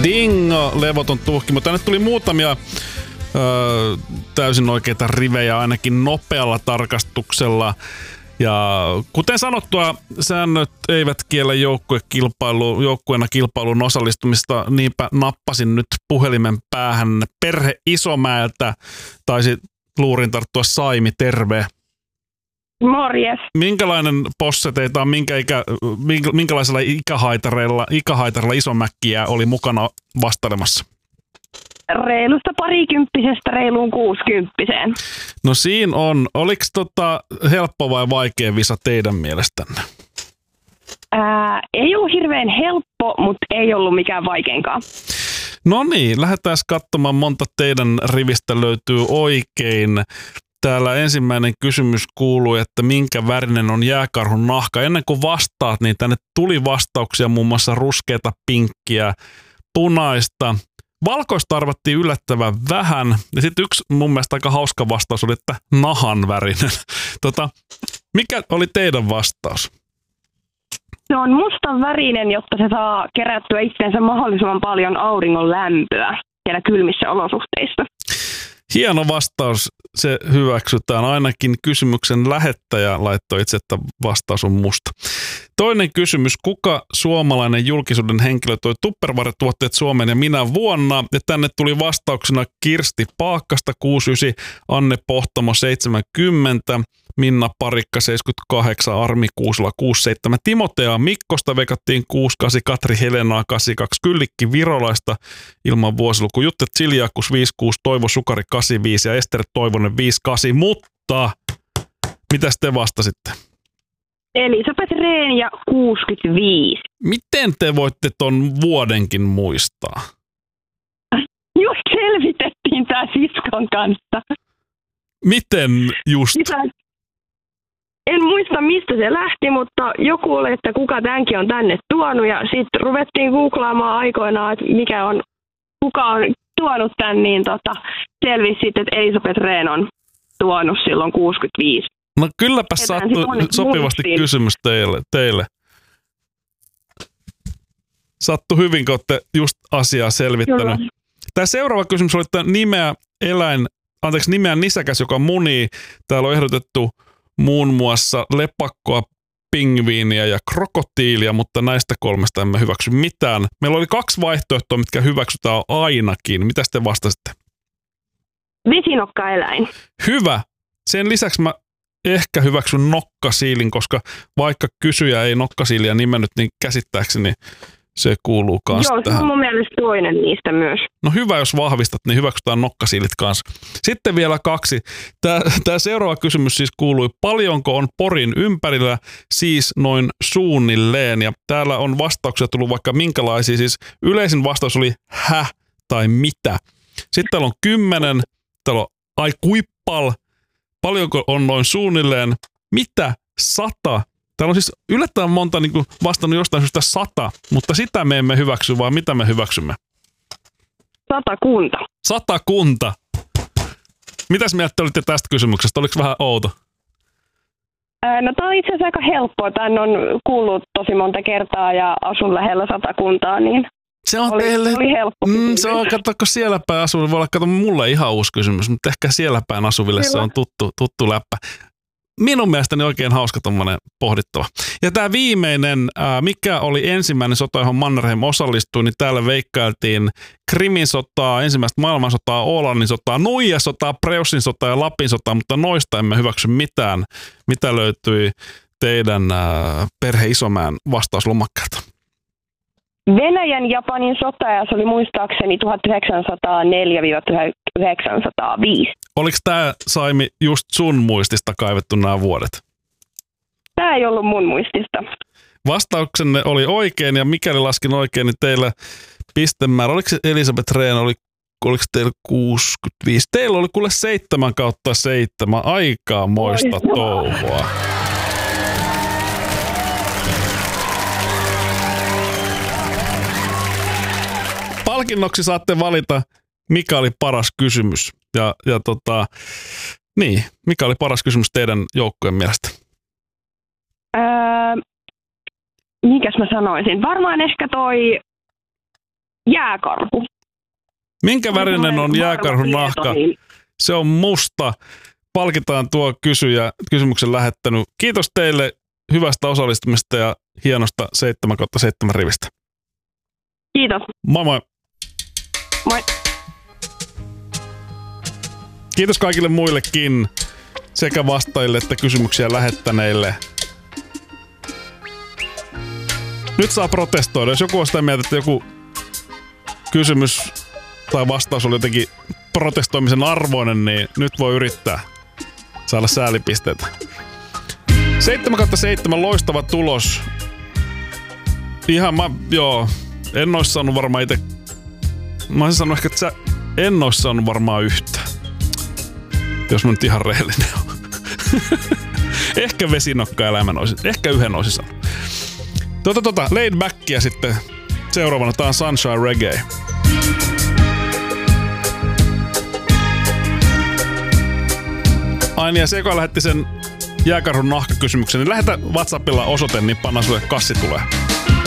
Dingo, levoton tuhkimo. Tänne tuli muutamia täysin oikeita rivejä ainakin nopealla tarkastuksella. Ja kuten sanottua, säännöt eivät kiellä joukkueena kilpailun osallistumista, niinpä nappasin nyt puhelimen päähän Perhe Isomäeltä. Taisi luurin tarttua Saimi, terve. Morjes. Minkälainen posse teitä on, minkälaisella ikähaitarilla Isomäkkiä oli mukana vastailemassa? Reilusta parikymppisestä reiluun 60. No siinä on. Oliko helppo vai vaikea visa teidän mielestänne? Ei ollut hirveän helppo, mutta ei ollut mikään vaikeinkaan. No niin, lähdetään katsomaan, monta teidän rivistä löytyy oikein. Täällä ensimmäinen kysymys kuuluu, että minkä värinen on jääkarhun nahka. Ennen kuin vastaat, niin tänne tuli vastauksia muun muassa ruskeata, pinkkiä, punaista. Valkoista arvattiin yllättävän vähän. Ja sitten yksi mun mielestä aika hauska vastaus oli, että nahan värinen. Mikä oli teidän vastaus? Se on mustan värinen, jotta se saa kerättyä itseensä mahdollisimman paljon auringon lämpöä siellä kylmissä olosuhteissa. Hieno vastaus, se hyväksytään. Ainakin kysymyksen lähettäjä laittoi itse, että vastaus on musta. Toinen kysymys, kuka suomalainen julkisuuden henkilö toi Tupperware-tuotteet Suomeen ja minä vuonna? Ja tänne tuli vastauksena Kirsti Paakkasta 69, Anne Pohtamo 70, Minna Parikka 78, Armi Kuusela 67, Timotea Mikkosta veikattiin 68, Katri Helenaa 82, Kyllikki Virolaista ilman vuosiluku, Jutte Siljakus 56, Toivo Sukari 85 ja Ester Toivonen 58, mutta mitäs te vastasitte? Elisabeth Rehn ja 65. Miten te voitte ton vuodenkin muistaa? Just selvitettiin tää siskon kanssa. Miten just? En muista, mistä se lähti, mutta joku oli, että kuka tämänkin on tänne tuonut. Ja sitten ruvettiin googlaamaan aikoinaan, että kuka on tuonut tän, niin selvisi sitten, että Elisabeth Rehn on tuonut silloin 65. No kylläpä sattui sopivasti kysymys teille. Sattui hyvin, kun olette just asiaa selvittänyt. Kyllä. Tämä seuraava kysymys oli, että nimeä nisäkäs, joka munii. Täällä on ehdotettu muun muassa lepakkoa, pingviiniä ja krokotiilia, mutta näistä kolmesta emme hyväksy mitään. Meillä oli 2 vaihtoehtoa, mitkä hyväksytään ainakin. Mitä te vastasitte? Vesinokkaeläin. Hyvä. Sen lisäksi mä ehkä hyväksyn nokkasiilin, koska vaikka kysyjä ei nokkasiiliä nimennyt, niin käsittääkseni se kuuluu kanssa tähän. Joo, se on mun mielestä toinen niistä myös. No hyvä, jos vahvistat, niin hyväksytään nokkasiilit kanssa. Sitten vielä 2. Tämä seuraava kysymys siis kuului, paljonko on Porin ympärillä, siis noin suunnilleen. Ja täällä on vastauksia tullut vaikka minkälaisia, siis yleisin vastaus oli tai mitä. Sitten täällä on 10, täällä on ai kuippal, paljonko on noin suunnilleen, mitä 100. Täällä on siis yllättävän monta vastannut jostain syystä 100, mutta sitä me emme hyväksy, vaan mitä me hyväksymme? 100. Mitäs mieltä olitte tästä kysymyksestä? Oliko vähän outo? No tämä on itse asiassa aika helppoa. Tän on kuullut tosi monta kertaa ja asun lähellä 100, niin se on teille, oli helppo kysymys. Se on, katsotaan, siellä päin asuville, voi olla, mulle ihan uusi kysymys, mutta ehkä siellä päin asuville kyllä. Se on tuttu läppä. Minun mielestäni oikein hauska tommonen pohdittava. Ja tämä viimeinen, mikä oli ensimmäinen sota, johon Mannerheim osallistui, niin täällä veikkailtiin Krimin sotaa, ensimmäistä maailmansotaa, Ålannin sotaa, Nuija-sotaa, Preussin sotaa ja Lapin sotaa, mutta noista emme hyväksy mitään. Mitä löytyi teidän Perhe Isomäen vastauslomakkeelta? Venäjän Japanin sota, ja se oli muistaakseni 1904-1905. Oliko tämä, Saimi, just sun muistista kaivettu nämä vuodet? Tämä ei ollut mun muistista. Vastauksenne oli oikein, ja mikäli laskin oikein, niin teillä pistemäärä, oliko se Elisabeth Rehn, oliko teillä 65? Teillä oli kuule 7/7, aikaa moista touhua. Palkinnoksi saatte valita, mikä oli paras kysymys. Mikä oli paras kysymys teidän joukkojen mielestä? Mikäs mä sanoisin? Varmaan ehkä toi Jääkarhu. Minkä värinen on jääkarhun nahka? Se on musta. Palkitaan tuo kysymyksen lähettänyt. Kiitos teille hyvästä osallistumista ja hienosta 7/7 rivistä. Kiitos. Moi moi. Moi. Kiitos kaikille muillekin, sekä vastaajille että kysymyksiä lähettäneille. Nyt saa protestoida. Jos joku on sitä mieltä, että joku kysymys tai vastaus oli jotenkin protestoimisen arvoinen, niin nyt voi yrittää saada säälipisteitä. 7/7 loistava tulos. En ois saanut varmaan itse. Mä olisin sanonut ehkä, että sä en ois saanut varmaan yhtään. Jos mä nyt ihan rehellinen on. Ehkä vesinokka elämän olisin. Ehkä yhden olisin sanonut. Laid backia sitten seuraavana. Tää on Sunshine Reggae. Aini ja se, joka lähetti sen jääkarhun nahkakysymyksen, niin lähetä WhatsAppilla osoite, niin pannaan sulle kassi tulee.